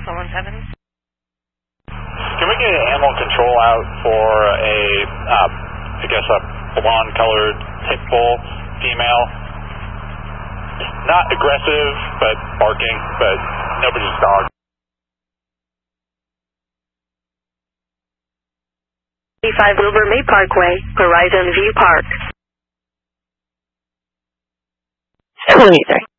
Alpha 17. Can we get an animal control out for I guess a blonde-colored pit bull female? Not aggressive, but barking, but nobody's dog. B5 Wilbur May Parkway, Horizon View Park. 23.